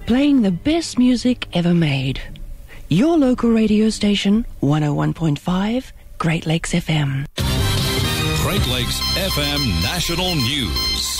playing the best music ever made. Your local radio station, 101.5 Great Lakes FM. Great Lakes FM National News.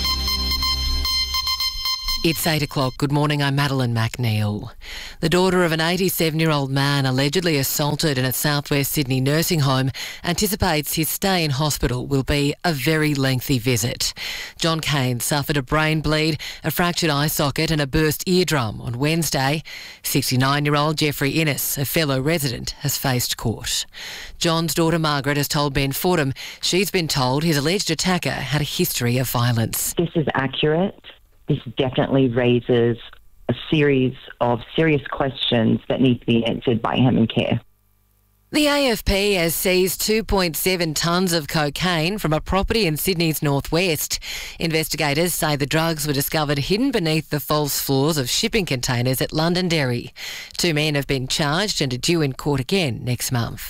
It's 8 o'clock. Good morning, I'm Madeline McNeil. The daughter of an 87-year-old man allegedly assaulted in a southwest Sydney nursing home anticipates his stay in hospital will be a very lengthy visit. John Kane suffered a brain bleed, a fractured eye socket and a burst eardrum on Wednesday. 69-year-old Jeffrey Innes, a fellow resident, has faced court. John's daughter Margaret has told Ben Fordham she's been told his alleged attacker had a history of violence. This is accurate. This definitely raises a series of serious questions that need to be answered by Hem and Care. The AFP has seized 2.7 tonnes of cocaine from a property in Sydney's northwest. Investigators say the drugs were discovered hidden beneath the false floors of shipping containers at Londonderry. 2 men have been charged and are due in court again next month.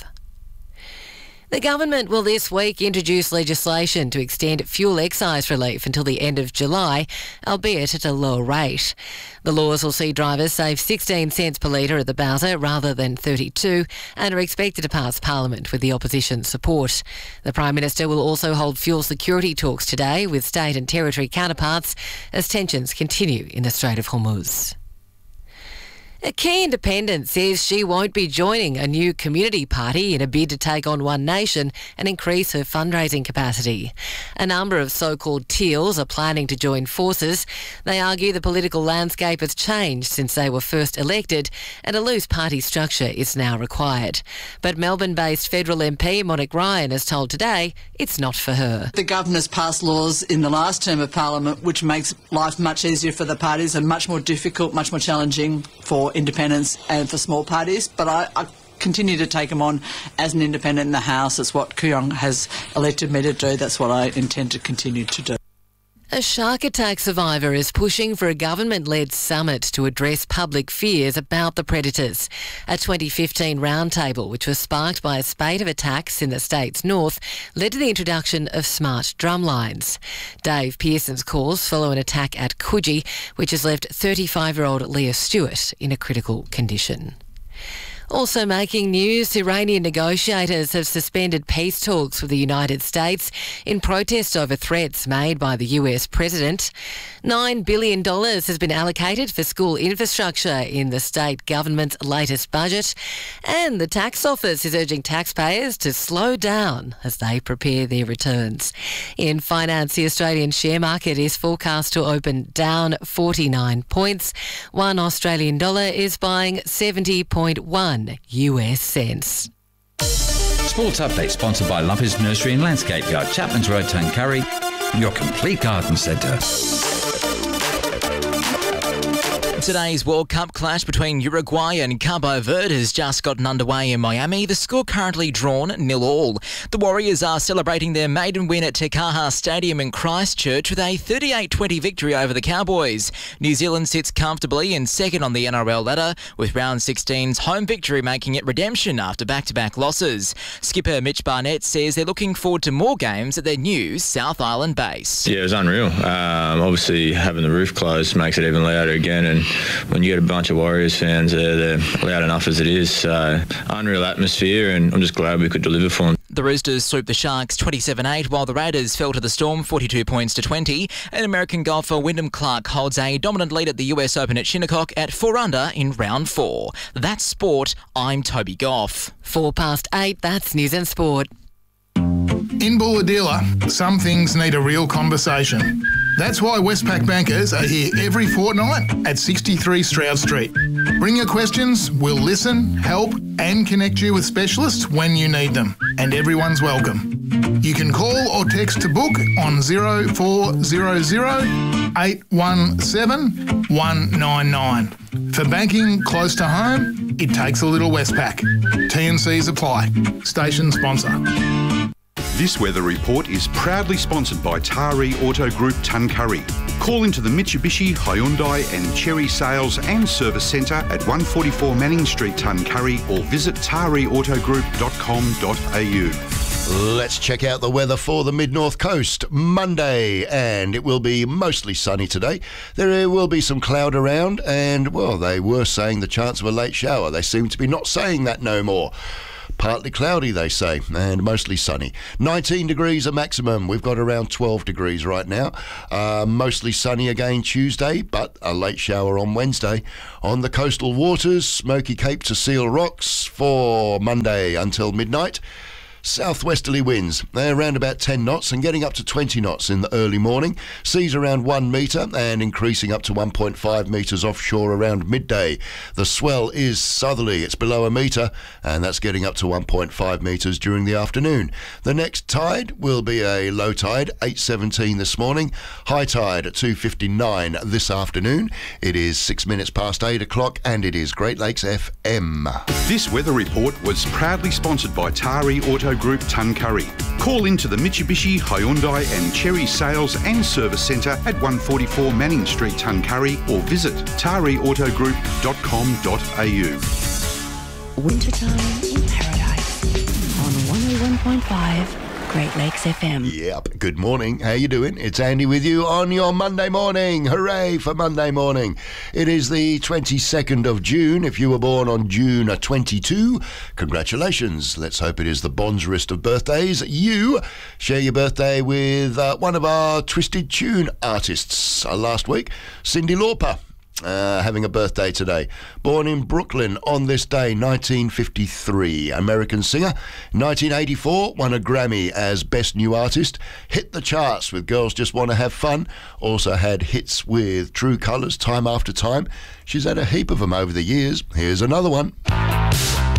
The government will this week introduce legislation to extend fuel excise relief until the end of July, albeit at a lower rate. The laws will see drivers save 16 cents per litre at the bowser rather than 32 and are expected to pass Parliament with the opposition's support. The Prime Minister will also hold fuel security talks today with state and territory counterparts as tensions continue in the Strait of Hormuz. A key independent says she won't be joining a new community party in a bid to take on One Nation and increase her fundraising capacity. A number of so-called teals are planning to join forces. They argue the political landscape has changed since they were first elected and a loose party structure is now required. But Melbourne-based federal MP Monique Ryan has told Today it's not for her. The governor's passed laws in the last term of Parliament which makes life much easier for the parties and much more difficult, much more challenging for independents and for small parties, but I continue to take them on as an independent in the House. It's what Kooyong has elected me to do. That's what I intend to continue to do. A shark attack survivor is pushing for a government-led summit to address public fears about the predators. A 2015 roundtable, which was sparked by a spate of attacks in the state's north, led to the introduction of smart drumlines. Dave Pearson's calls follow an attack at Coogee, which has left 35-year-old Leah Stewart in a critical condition. Also making news, Iranian negotiators have suspended peace talks with the United States in protest over threats made by the US president. $9 billion has been allocated for school infrastructure in the state government's latest budget. And the tax office is urging taxpayers to slow down as they prepare their returns. In finance, the Australian share market is forecast to open down 49 points. One Australian dollar is buying 70.1 US cents. Sports Update sponsored by Lumpers Nursery and Landscape Yard, Chapman's Road, Tuncurry, your complete garden centre. Today's World Cup clash between Uruguay and Cabo Verde has just gotten underway in Miami. The score currently drawn 0-0. The Warriors are celebrating their maiden win at Te Kaha Stadium in Christchurch with a 38-20 victory over the Cowboys. New Zealand sits comfortably in second on the NRL ladder, with round 16's home victory making it redemption after back-to-back losses. Skipper Mitch Barnett says they're looking forward to more games at their new South Island base. Yeah, it was unreal. Obviously, having the roof closed makes it even louder again, and when you get a bunch of Warriors fans there, they're loud enough as it is. So, unreal atmosphere, and I'm just glad we could deliver for them. The Roosters swooped the Sharks 27-8, while the Raiders fell to the Storm 42 points to 20. And American golfer Wyndham Clark holds a dominant lead at the US Open at Shinnecock at 4 under in round 4. That's sport. I'm Toby Goff. 8:04, that's News and Sport. In Bulahdelah, some things need a real conversation. That's why Westpac bankers are here every fortnight at 63 Stroud Street. Bring your questions, we'll listen, help and connect you with specialists when you need them. And everyone's welcome. You can call or text to book on 0400 817 199. For banking close to home, it takes a little Westpac. T&Cs apply. Station sponsor. This weather report is proudly sponsored by Taree Auto Group Tuncurry. Call into the Mitsubishi, Hyundai and Chery Sales and Service Centre at 144 Manning Street, Tuncurry, or visit tareautogroup.com.au. Let's check out the weather for the mid-north coast. Monday, and it will be mostly sunny today. There will be some cloud around, and, well, they were saying the chance of a late shower. They seem to be not saying that no more. Partly cloudy, they say, and mostly sunny. 19 degrees a maximum. We've got around 12 degrees right now. Mostly sunny again Tuesday, but a late shower on Wednesday. On the coastal waters, Smoky Cape to Seal Rocks for Monday until midnight. Southwesterly winds, they're around about 10 knots and getting up to 20 knots in the early morning. Seas around 1 metre and increasing up to 1.5 metres offshore around midday. The swell is southerly, it's below a metre, and that's getting up to 1.5 metres during the afternoon. The next tide will be a low tide, 8:17 this morning. High tide at 2:59 this afternoon. It is 6 minutes past 8 o'clock and it is Great Lakes FM. This weather report was proudly sponsored by Tari Auto Group Tuncurry. Call into the Mitsubishi, Hyundai and Cherry Sales and Service Centre at 144 Manning Street, Tuncurry, or visit tariautogroup.com.au. Wintertime in Paradise on 101.5 Great Lakes FM. Yep. Good morning. How you doing? It's Andy with you on your Monday morning. Hooray for Monday morning. It is the 22nd of June. If you were born on June 22, congratulations. Let's hope it is the bonzerest of birthdays. You share your birthday with one of our Twisted Tune artists last week, Cyndi Lauper. Having a birthday today. Born in Brooklyn on this day, 1953. American singer. 1984, won a Grammy as Best New Artist. Hit the charts with Girls Just Want to Have Fun. Also had hits with True Colours, Time After Time. She's had a heap of them over the years. Here's another one.